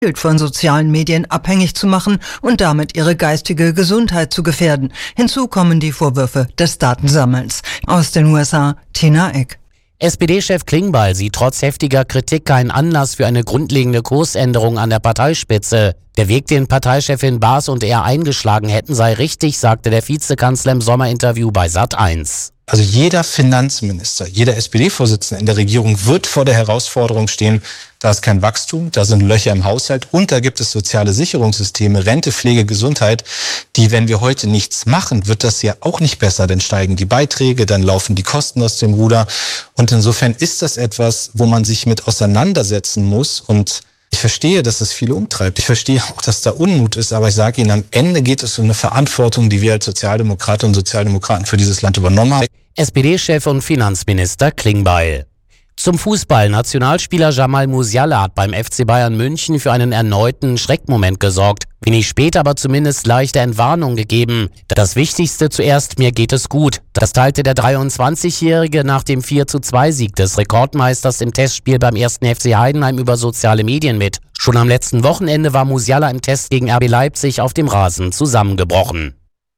von sozialen Medien abhängig zu machen und damit ihre geistige Gesundheit zu gefährden. Hinzu kommen die Vorwürfe des Datensammelns. Aus den USA, Tina Eck. SPD-Chef Klingbeil sieht trotz heftiger Kritik keinen Anlass für eine grundlegende Kursänderung an der Parteispitze. Der Weg, den Parteichefin Baas und er eingeschlagen hätten, sei richtig, sagte der Vizekanzler im Sommerinterview bei Sat.1. Also jeder Finanzminister, jeder SPD-Vorsitzende in der Regierung wird vor der Herausforderung stehen, da ist kein Wachstum, da sind Löcher im Haushalt und da gibt es soziale Sicherungssysteme, Rente, Pflege, Gesundheit, die, wenn wir heute nichts machen, wird das ja auch nicht besser, dann steigen die Beiträge, dann laufen die Kosten aus dem Ruder und insofern ist das etwas, wo man sich mit auseinandersetzen muss und ich verstehe, dass es viele umtreibt. Ich verstehe auch, dass da Unmut ist, aber ich sage Ihnen, am Ende geht es um eine Verantwortung, die wir als Sozialdemokratinnen und Sozialdemokraten für dieses Land übernommen haben. SPD-Chef und Finanzminister Klingbeil. Zum Fußball. Nationalspieler Jamal Musiala hat beim FC Bayern München für einen erneuten Schreckmoment gesorgt. Wenig später aber zumindest leichte Entwarnung gegeben. Das Wichtigste zuerst, mir geht es gut. Das teilte der 23-Jährige nach dem 4:2-Sieg des Rekordmeisters im Testspiel beim 1. FC Heidenheim über soziale Medien mit. Schon am letzten Wochenende war Musiala im Test gegen RB Leipzig auf dem Rasen zusammengebrochen.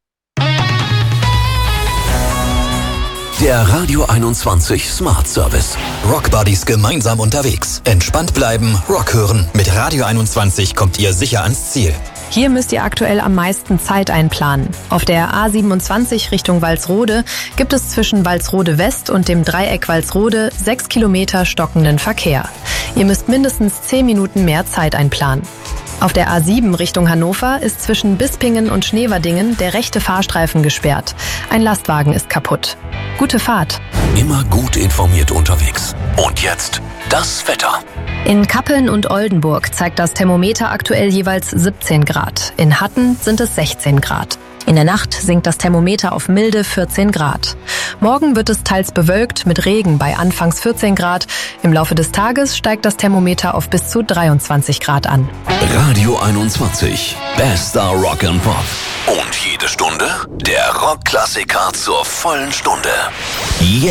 Der Radio 21 Smart Service. Rockbuddies gemeinsam unterwegs. Entspannt bleiben, Rock hören. Mit Radio 21 kommt ihr sicher ans Ziel. Hier müsst ihr aktuell am meisten Zeit einplanen. Auf der A27 Richtung Walsrode gibt es zwischen Walsrode West und dem Dreieck Walsrode 6 Kilometer stockenden Verkehr. Ihr müsst mindestens 10 Minuten mehr Zeit einplanen. Auf der A7 Richtung Hannover ist zwischen Bispingen und Schneverdingen der rechte Fahrstreifen gesperrt. Ein Lastwagen ist kaputt. Gute Fahrt. Immer gut informiert unterwegs. Und jetzt das Wetter. In Kappeln und Oldenburg zeigt das Thermometer aktuell jeweils 17 Grad. In Hatten sind es 16 Grad. In der Nacht sinkt das Thermometer auf milde 14 Grad. Morgen wird es teils bewölkt mit Regen bei anfangs 14 Grad. Im Laufe des Tages steigt das Thermometer auf bis zu 23 Grad an. Radio 21. Bester Rock and Pop. Und jede Stunde der Rockklassiker zur vollen Stunde. Jetzt.